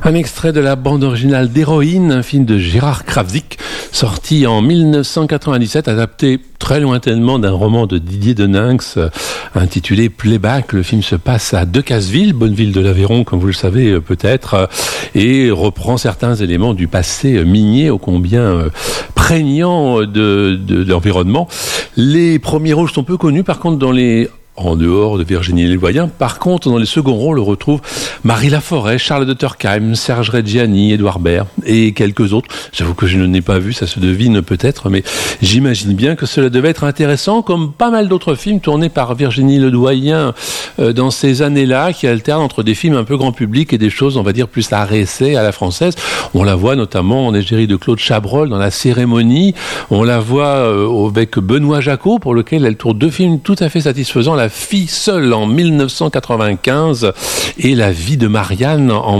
Un extrait de la bande originale d'Héroïne, un film de Gérard Krawczyk, sorti en 1997, adapté très lointainement d'un roman de Didier Deninx intitulé Playback. Le film se passe à Decazeville, bonne ville de l'Aveyron, comme vous le savez peut-être, et reprend certains éléments du passé minier ô combien prégnant de l'environnement. Les premiers rôles sont peu connus, par contre, en dehors de Virginie Ledoyen. Par contre, dans les seconds rôles, on retrouve Marie Laforêt, Charles de Turckheim, Serge Reggiani, Édouard Baird et quelques autres. J'avoue que je ne l'ai pas vu, ça se devine peut-être, mais j'imagine bien que cela devait être intéressant, comme pas mal d'autres films tournés par Virginie Ledoyen dans ces années-là, qui alternent entre des films un peu grand public et des choses, on va dire, plus à réessai, à la française. On la voit notamment en égérie de Claude Chabrol dans La Cérémonie. On la voit avec Benoît Jacot, pour lequel elle tourne deux films tout à fait satisfaisants. La fille seule en 1995 et La vie de Marianne en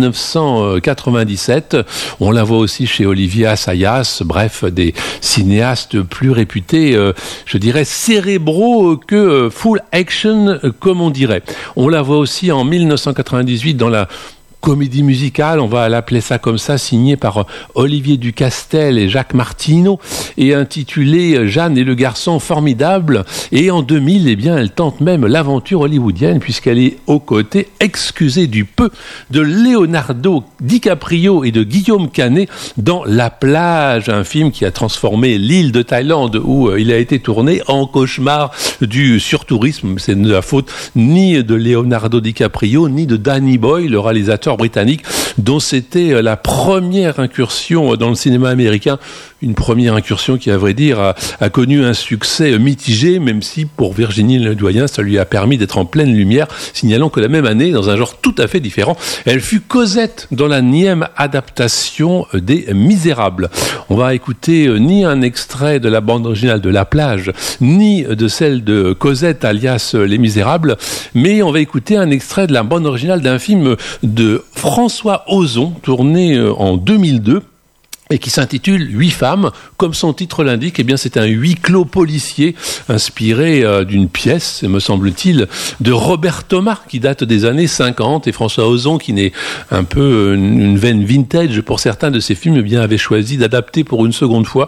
1997. On la voit aussi chez Olivier Assayas, bref, des cinéastes plus réputés, je dirais cérébraux que full action, comme on dirait. On la voit aussi en 1998 dans la comédie musicale, on va l'appeler ça comme ça, signée par Olivier Ducastel et Jacques Martineau, et intitulée Jeanne et le garçon formidable. Et en 2000, eh bien, elle tente même l'aventure hollywoodienne, puisqu'elle est aux côtés, excusez du peu, de Leonardo DiCaprio et de Guillaume Canet dans La Plage, un film qui a transformé l'île de Thaïlande où il a été tourné en cauchemar du surtourisme. C'est de la faute ni de Leonardo DiCaprio, ni de Danny Boyle, le réalisateur britannique, dont c'était la première incursion dans le cinéma américain, une première incursion qui, à vrai dire, a connu un succès mitigé, même si pour Virginie Ledoyen, ça lui a permis d'être en pleine lumière, signalant que la même année, dans un genre tout à fait différent, elle fut Cosette dans la 9e adaptation des Misérables. On va écouter ni un extrait de la bande originale de La Plage, ni de celle de Cosette alias Les Misérables, mais on va écouter un extrait de la bande originale d'un film de François Ozon, tourné en 2002, et qui s'intitule 8 femmes. Comme son titre l'indique, eh bien, c'est un huis clos policier inspiré d'une pièce, me semble-t-il, de Robert Thomas, qui date des années 50, et François Ozon, qui n'est un peu une veine vintage pour certains de ses films, eh bien, avait choisi d'adapter pour une seconde fois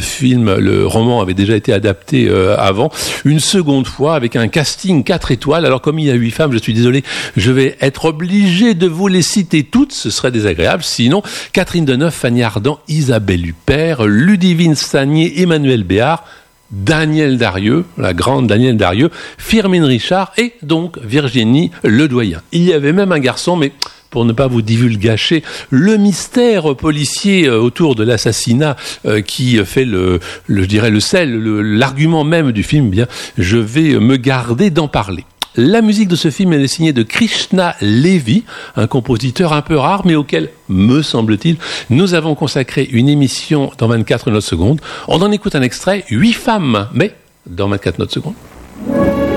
le roman avait déjà été adapté avant, une seconde fois avec un casting 4 étoiles. Alors, comme il y a 8 femmes, je suis désolé, je vais être obligé de vous les citer toutes, ce serait désagréable, sinon Catherine Deneuve, Fanny Ardant, Isabelle Huppert, Ludivine Sagné, Emmanuel Béard, Daniel Darieux, la grande Daniel Darieux, Firmin Richard et donc Virginie Ledoyen. Il y avait même un garçon, mais pour ne pas vous divulgacher le mystère policier autour de l'assassinat qui fait l'argument même du film, eh bien, je vais me garder d'en parler. La musique de ce film est signée de Krishna Levy, un compositeur un peu rare, mais auquel, me semble-t-il, nous avons consacré une émission dans 24 notes secondes. On en écoute un extrait, 8 femmes, mais dans 24 notes secondes.